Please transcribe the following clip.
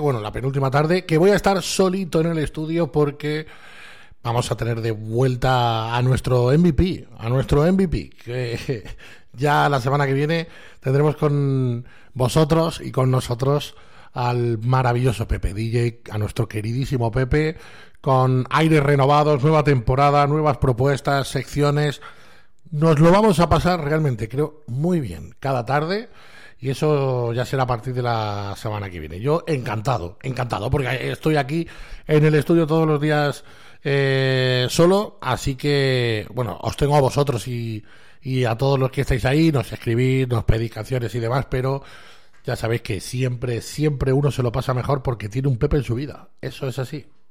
bueno, la penúltima tarde, que voy a estar solito en el estudio porque vamos a tener de vuelta a nuestro MVP, que ya la semana que viene tendremos con vosotros y con nosotros al maravilloso Pepe DJ, a nuestro queridísimo Pepe, con aires renovados, nueva temporada, nuevas propuestas, secciones. Nos lo vamos a pasar realmente, creo, muy bien cada tarde, y eso ya será a partir de la semana que viene. Yo encantado, porque estoy aquí en el estudio todos los días solo, así que, bueno, os tengo a vosotros y a todos los que estáis ahí, nos escribís, nos pedís canciones y demás, pero ya sabéis que siempre uno se lo pasa mejor porque tiene un Pepe en su vida. Eso es así.